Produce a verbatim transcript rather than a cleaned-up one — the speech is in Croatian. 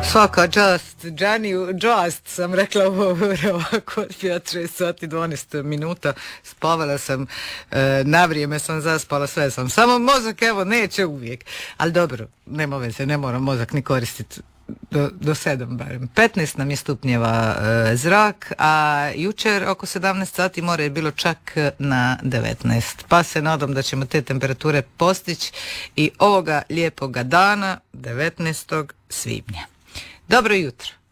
Svaka čast, Gianni, just sam rekla ovo ovako od pet šest sati dvanaest minuta, spavala sam, e, na vrijeme sam zaspala, sve sam, samo mozak evo neće uvijek, ali dobro, nema veze, ne moram mozak ni koristiti do, do sedam barem. petnaest nam je stupnjeva e, zrak, a jučer oko sedamnaest sati more je bilo čak na devetnaest, pa se nadam da ćemo te temperature postići i ovoga lijepoga dana devetnaestog svibnja. Dobro jutro.